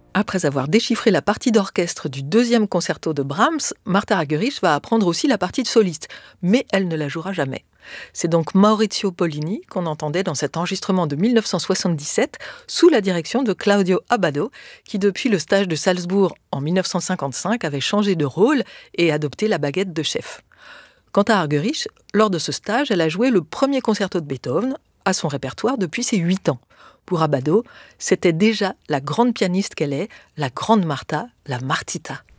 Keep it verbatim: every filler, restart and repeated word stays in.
Après avoir déchiffré la partie d'orchestre du deuxième concerto de Brahms, Martha Argerich va apprendre aussi la partie de soliste, mais elle ne la jouera jamais. C'est donc Maurizio Pollini qu'on entendait dans cet enregistrement de mille neuf cent soixante-dix-sept sous la direction de Claudio Abbado, qui depuis le stage de Salzbourg en mille neuf cent cinquante-cinq avait changé de rôle et adopté la baguette de chef. Quant à Argerich, lors de ce stage, elle a joué le premier concerto de Beethoven à son répertoire depuis ses huit ans. Pour Abbado, c'était déjà la grande pianiste qu'elle est, la grande Martha, la Martita.